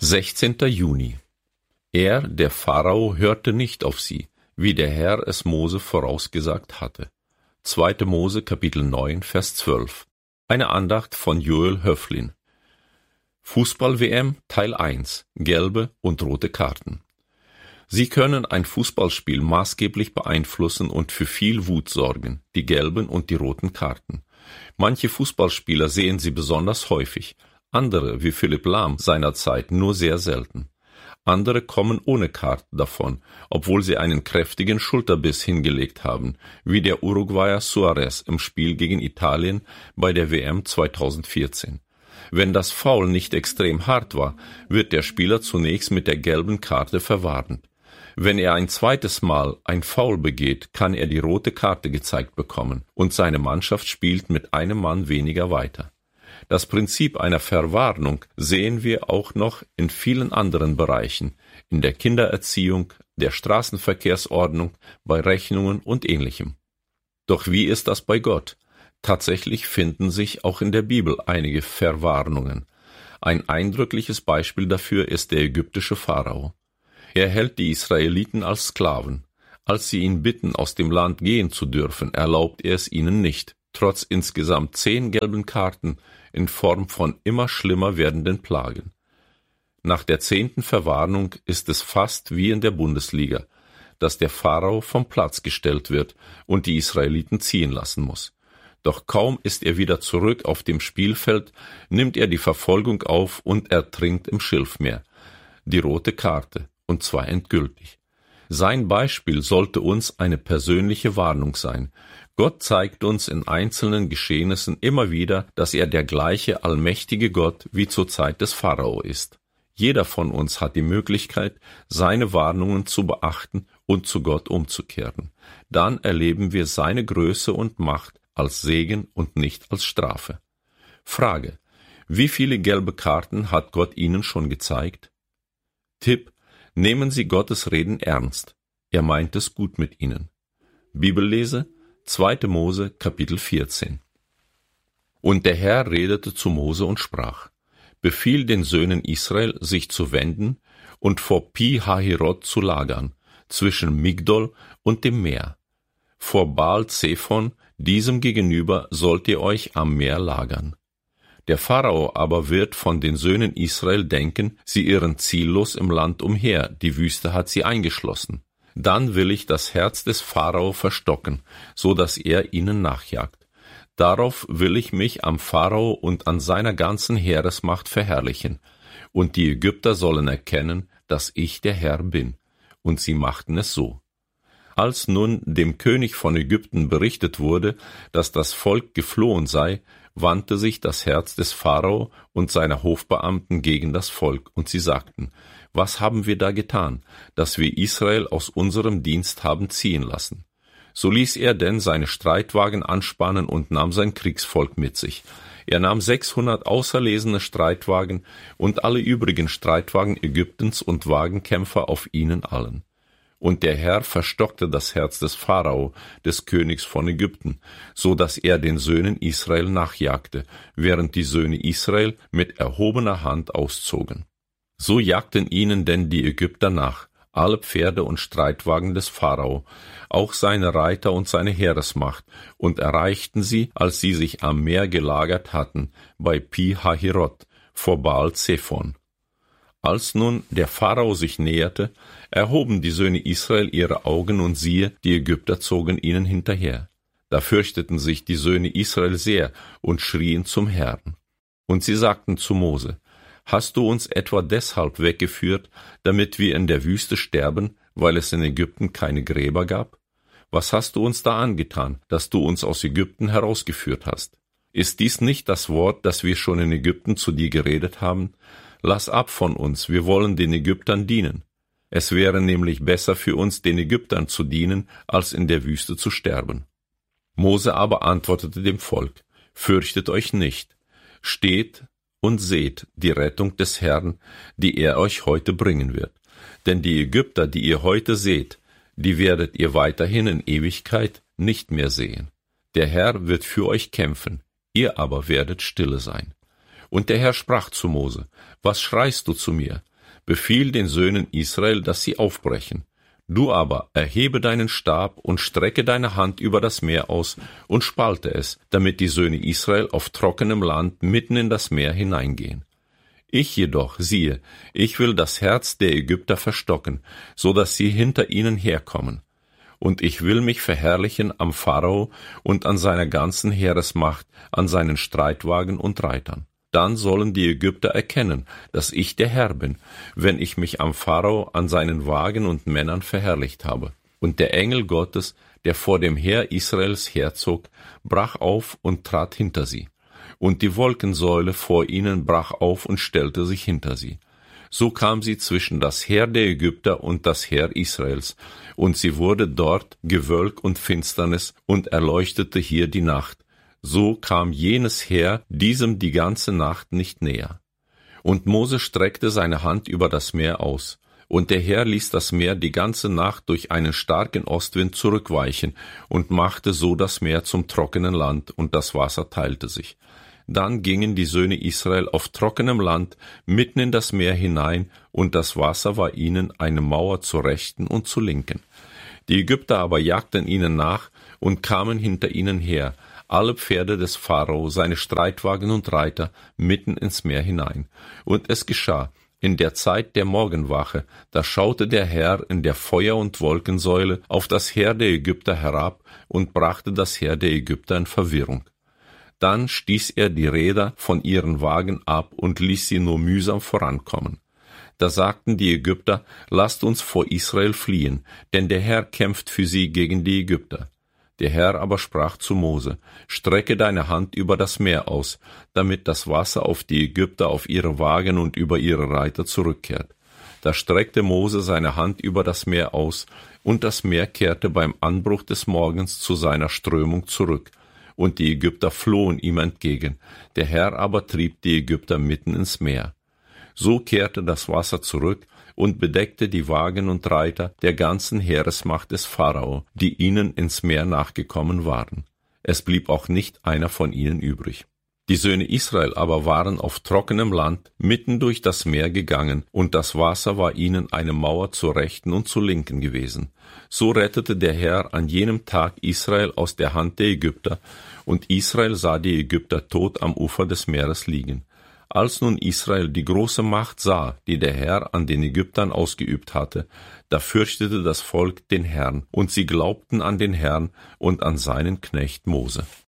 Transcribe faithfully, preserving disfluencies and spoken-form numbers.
sechzehnter Juni. Er, der Pharao, hörte nicht auf sie, wie der Herr es Mose vorausgesagt hatte. zweiter Mose, Kapitel neun, Vers zwölf. Eine Andacht von Joel Höflin. Fußball-W M Teil eins. Gelbe und rote Karten. Sie können ein Fußballspiel maßgeblich beeinflussen und für viel Wut sorgen, die gelben und die roten Karten. Manche Fußballspieler sehen sie besonders häufig, andere, wie Philipp Lahm seinerzeit, nur sehr selten. Andere kommen ohne Karten davon, obwohl sie einen kräftigen Schulterbiss hingelegt haben, wie der Uruguayer Suarez im Spiel gegen Italien bei der W M zweitausendvierzehn. Wenn das Foul nicht extrem hart war, wird der Spieler zunächst mit der gelben Karte verwarnt. Wenn er ein zweites Mal ein Foul begeht, kann er die rote Karte gezeigt bekommen und seine Mannschaft spielt mit einem Mann weniger weiter. Das Prinzip einer Verwarnung sehen wir auch noch in vielen anderen Bereichen, in der Kindererziehung, der Straßenverkehrsordnung, bei Rechnungen und Ähnlichem. Doch wie ist das bei Gott? Tatsächlich finden sich auch in der Bibel einige Verwarnungen. Ein eindrückliches Beispiel dafür ist der ägyptische Pharao. Er hält die Israeliten als Sklaven. Als sie ihn bitten, aus dem Land gehen zu dürfen, erlaubt er es ihnen nicht, trotz insgesamt zehn gelben Karten in Form von immer schlimmer werdenden Plagen. Nach der zehnten Verwarnung ist es fast wie in der Bundesliga, dass der Pharao vom Platz gestellt wird und die Israeliten ziehen lassen muss. Doch kaum ist er wieder zurück auf dem Spielfeld, nimmt er die Verfolgung auf und ertrinkt im Schilfmeer. Die rote Karte, und zwar endgültig. Sein Beispiel sollte uns eine persönliche Warnung sein. Gott zeigt uns in einzelnen Geschehnissen immer wieder, dass er der gleiche allmächtige Gott wie zur Zeit des Pharao ist. Jeder von uns hat die Möglichkeit, seine Warnungen zu beachten und zu Gott umzukehren. Dann erleben wir seine Größe und Macht als Segen und nicht als Strafe. Frage: Wie viele gelbe Karten hat Gott Ihnen schon gezeigt? Tipp: Nehmen Sie Gottes Reden ernst. Er meint es gut mit Ihnen. Bibellese: zweiter Mose, Kapitel vierzehn. Und der Herr redete zu Mose und sprach: Befiehl den Söhnen Israel, sich zu wenden und vor Pi-Hahirot zu lagern, zwischen Migdol und dem Meer. Vor Baal-Zephon, diesem gegenüber, sollt ihr euch am Meer lagern. Der Pharao aber wird von den Söhnen Israel denken, sie irren ziellos im Land umher, die Wüste hat sie eingeschlossen. Dann will ich das Herz des Pharao verstocken, so dass er ihnen nachjagt. Darauf will ich mich am Pharao und an seiner ganzen Heeresmacht verherrlichen. Und die Ägypter sollen erkennen, dass ich der Herr bin. Und sie machten es so. Als nun dem König von Ägypten berichtet wurde, dass das Volk geflohen sei, wandte sich das Herz des Pharao und seiner Hofbeamten gegen das Volk, und sie sagten: Was haben wir da getan, dass wir Israel aus unserem Dienst haben ziehen lassen? So ließ er denn seine Streitwagen anspannen und nahm sein Kriegsvolk mit sich. Er nahm sechshundert auserlesene Streitwagen und alle übrigen Streitwagen Ägyptens und Wagenkämpfer auf ihnen allen. Und der Herr verstockte das Herz des Pharao, des Königs von Ägypten, so dass er den Söhnen Israel nachjagte, während die Söhne Israel mit erhobener Hand auszogen. So jagten ihnen denn die Ägypter nach, alle Pferde und Streitwagen des Pharao, auch seine Reiter und seine Heeresmacht, und erreichten sie, als sie sich am Meer gelagert hatten, bei Pi-Hahirot, vor Baal-Zephon. Als nun der Pharao sich näherte, erhoben die Söhne Israel ihre Augen, und siehe, die Ägypter zogen ihnen hinterher. Da fürchteten sich die Söhne Israel sehr und schrien zum Herrn. Und sie sagten zu Mose: Hast du uns etwa deshalb weggeführt, damit wir in der Wüste sterben, weil es in Ägypten keine Gräber gab? Was hast du uns da angetan, dass du uns aus Ägypten herausgeführt hast? Ist dies nicht das Wort, das wir schon in Ägypten zu dir geredet haben? Lass ab von uns, wir wollen den Ägyptern dienen. Es wäre nämlich besser für uns, den Ägyptern zu dienen, als in der Wüste zu sterben. Mose aber antwortete dem Volk: Fürchtet euch nicht, steht und seht die Rettung des Herrn, die er euch heute bringen wird. Denn die Ägypter, die ihr heute seht, die werdet ihr weiterhin in Ewigkeit nicht mehr sehen. Der Herr wird für euch kämpfen, ihr aber werdet stille sein. Und der Herr sprach zu Mose: Was schreist du zu mir? Befiehl den Söhnen Israel, dass sie aufbrechen. Du aber erhebe deinen Stab und strecke deine Hand über das Meer aus und spalte es, damit die Söhne Israel auf trockenem Land mitten in das Meer hineingehen. Ich jedoch, siehe, ich will das Herz der Ägypter verstocken, so dass sie hinter ihnen herkommen. Und ich will mich verherrlichen am Pharao und an seiner ganzen Heeresmacht, an seinen Streitwagen und Reitern. Dann sollen die Ägypter erkennen, dass ich der Herr bin, wenn ich mich am Pharao, an seinen Wagen und Männern verherrlicht habe. Und der Engel Gottes, der vor dem Heer Israels herzog, brach auf und trat hinter sie. Und die Wolkensäule vor ihnen brach auf und stellte sich hinter sie. So kam sie zwischen das Heer der Ägypter und das Heer Israels, und sie wurde dort Gewölk und Finsternis und erleuchtete hier die Nacht. So kam jenes Heer diesem die ganze Nacht nicht näher. Und Mose streckte seine Hand über das Meer aus, und der Herr ließ das Meer die ganze Nacht durch einen starken Ostwind zurückweichen und machte so das Meer zum trockenen Land, und das Wasser teilte sich. Dann gingen die Söhne Israel auf trockenem Land mitten in das Meer hinein, und das Wasser war ihnen eine Mauer zur Rechten und zur Linken. Die Ägypter aber jagten ihnen nach und kamen hinter ihnen her, alle Pferde des Pharao, seine Streitwagen und Reiter, mitten ins Meer hinein. Und es geschah, in der Zeit der Morgenwache, da schaute der Herr in der Feuer- und Wolkensäule auf das Heer der Ägypter herab und brachte das Heer der Ägypter in Verwirrung. Dann stieß er die Räder von ihren Wagen ab und ließ sie nur mühsam vorankommen. Da sagten die Ägypter, lasst uns vor Israel fliehen, denn der Herr kämpft für sie gegen die Ägypter. Der Herr aber sprach zu Mose, strecke deine Hand über das Meer aus, damit das Wasser auf die Ägypter, auf ihre Wagen und über ihre Reiter zurückkehrt. Da streckte Mose seine Hand über das Meer aus, und das Meer kehrte beim Anbruch des Morgens zu seiner Strömung zurück, und die Ägypter flohen ihm entgegen, der Herr aber trieb die Ägypter mitten ins Meer. So kehrte das Wasser zurück und bedeckte die Wagen und Reiter der ganzen Heeresmacht des Pharao, die ihnen ins Meer nachgekommen waren. Es blieb auch nicht einer von ihnen übrig. Die Söhne Israel aber waren auf trockenem Land mitten durch das Meer gegangen, und das Wasser war ihnen eine Mauer zur Rechten und zur Linken gewesen. So rettete der Herr an jenem Tag Israel aus der Hand der Ägypter, und Israel sah die Ägypter tot am Ufer des Meeres liegen. Als nun Israel die große Macht sah, die der Herr an den Ägyptern ausgeübt hatte, da fürchtete das Volk den Herrn, und sie glaubten an den Herrn und an seinen Knecht Mose.